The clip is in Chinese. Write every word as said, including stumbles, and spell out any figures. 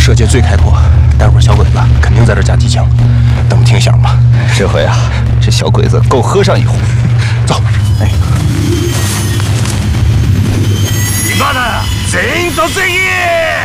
射界最开阔，待会儿小鬼子肯定在这架机枪，等我听响吧。 这回啊，这小鬼子够喝上一壶。 走， 哎， 今だ全員突撃！